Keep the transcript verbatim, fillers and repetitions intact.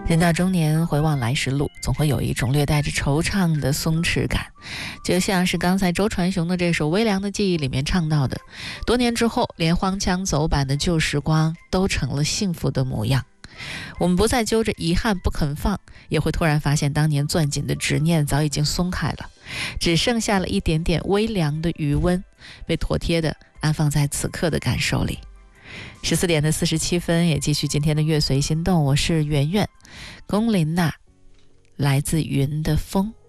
人到中年，回望来时路，总会有一种略带着惆怅的松弛感，就像是刚才周传雄的这首《微凉的记忆》里面唱到的，多年之后，连荒腔走板的旧时光都成了幸福的模样。我们不再揪着遗憾不肯放，也会突然发现当年攥紧的执念早已经松开了，只剩下了一点点微凉的余温，被妥帖地安放在此刻的感受里。十四点的四十七分，也继续今天的乐随心动，我是圆圆。龚琳娜，来自云的风。